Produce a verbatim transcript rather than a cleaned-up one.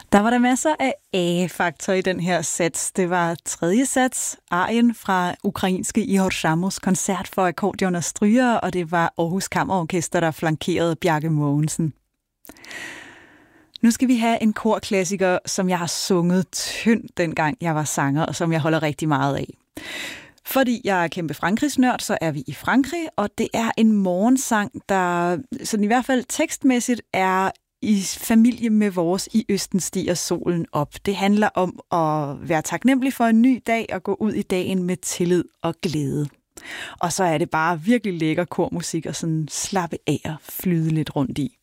Der var der masser af A-faktor i den her sats. Det var tredje sats, arien fra ukrainske Ihor Shamos koncert for akkordeon og stryger, og det var Aarhus Kammerorkester, der flankerede Bjarke Mogensen. Nu skal vi have en korklassiker, som jeg har sunget tyndt, dengang jeg var sanger, og som jeg holder rigtig meget af. Fordi jeg er kæmpe Frankrigsnørd, så er vi i Frankrig, og det er en morgensang, der sådan i hvert fald tekstmæssigt er i familie med vores I Østen stiger solen op. Det handler om at være taknemmelig for en ny dag og gå ud i dagen med tillid og glæde. Og så er det bare virkelig lækker kormusik og sådan slappe af og flyde lidt rundt i.